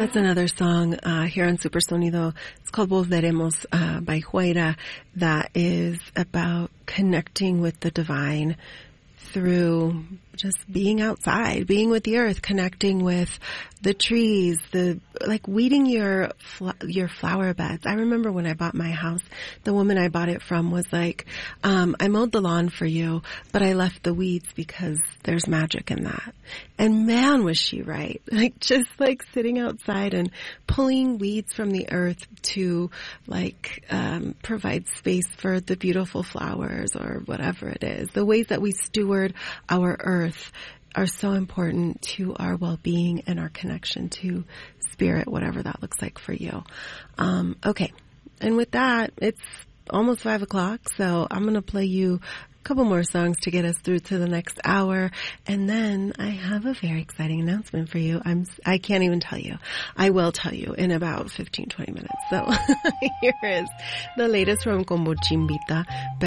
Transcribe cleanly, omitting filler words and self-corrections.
That's another song here on Super Sonido. It's called Volveremos by Huayra, that is about connecting with the divine through just being outside, being with the earth, connecting with the trees, like weeding your flower beds. I remember when I bought my house, the woman I bought it from was like, I mowed the lawn for you, but I left the weeds because there's magic in that. And man, was she right. Like just like sitting outside and pulling weeds from the earth to like provide space for the beautiful flowers or whatever it is. The ways that we steward our earth are so important to our well-being and our connection to spirit, whatever that looks like for you. Okay. And with that, it's almost 5 o'clock, so I'm going to play you a couple more songs to get us through to the next hour. And then I have a very exciting announcement for you. I can't even tell you. I will tell you in about 15, 20 minutes. So here is the latest from Combo Chimbita.